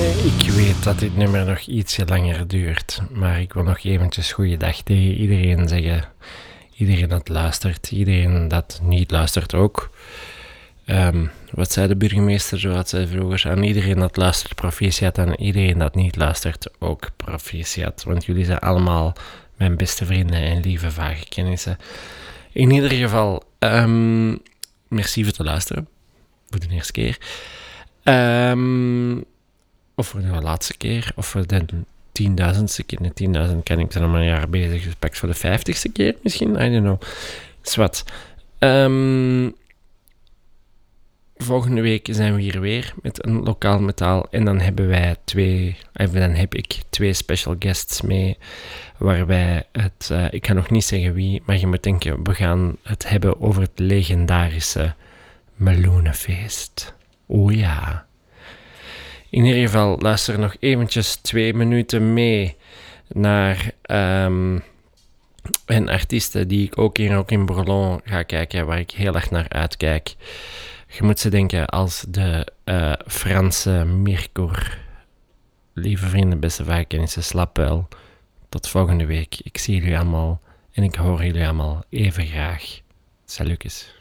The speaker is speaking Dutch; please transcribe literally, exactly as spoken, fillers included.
Ik weet dat dit nummer nog ietsje langer duurt, maar ik wil nog eventjes goeiedag tegen iedereen zeggen. Iedereen dat luistert, iedereen dat niet luistert ook. Um, wat zei de burgemeester, zo had zij vroeger, aan iedereen dat luistert proficiat, aan iedereen dat niet luistert ook proficiat. Want jullie zijn allemaal mijn beste vrienden en lieve vage kennissen. In ieder geval, um, merci voor het luisteren, voor de eerste keer. Um, of voor de laatste keer, of voor de tienduizendste keer. De tienduizend ken ik dan maar een jaar bezig. Respect voor de vijftigste keer misschien, I don't know. Zwat. Um, volgende week zijn we hier weer met een lokaal metaal. En dan hebben wij twee, en dan heb ik twee special guests mee. Waar wij het, uh, ik kan nog niet zeggen wie, maar je moet denken, we gaan het hebben over het legendarische Meloenenfeest. O ja. In ieder geval, luister nog eventjes twee minuten mee naar um, een artieste die ik ook hier ook in Borlon ga kijken, waar ik heel erg naar uitkijk. Je moet ze denken als de uh, Franse Mirkour. Lieve vrienden, beste vaakkennissen, slap wel. Tot volgende week. Ik zie jullie allemaal en ik hoor jullie allemaal even graag. Salutjes.